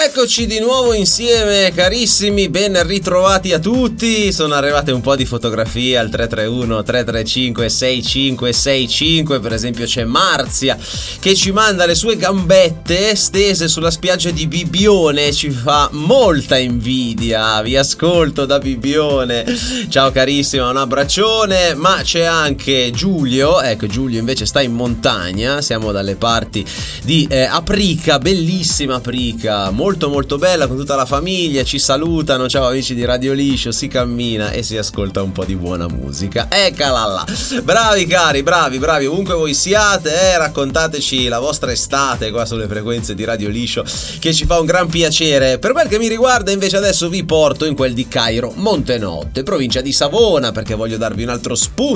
Eccoci di nuovo insieme, carissimi, ben ritrovati a tutti. Sono arrivate un po' di fotografie al 331 335 6565. Per esempio c'è Marzia che ci manda le sue gambette stese sulla spiaggia di Bibbione. Ci fa molta invidia, vi ascolto da Bibbione. Ciao carissima, un abbraccione. Ma c'è anche Giulio, ecco, Giulio invece sta in montagna. Siamo dalle parti di Aprica, bellissima Aprica, molto bella, con tutta la famiglia. Ci salutano, ciao amici di Radio Liscio. Si cammina e si ascolta un po' di buona musica. Eccola là, bravi cari, bravi, ovunque voi siate, raccontateci la vostra estate qua sulle frequenze di Radio Liscio, che ci fa un gran piacere. Per quel che mi riguarda invece adesso vi porto in quel di Cairo Montenotte, provincia di Savona, perché voglio darvi un altro spunto